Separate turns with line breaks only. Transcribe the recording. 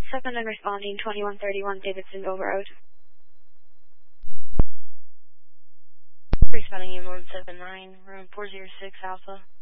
7 and responding 2131 Davidsonville Road.
Responding in 179, room 406 Alpha.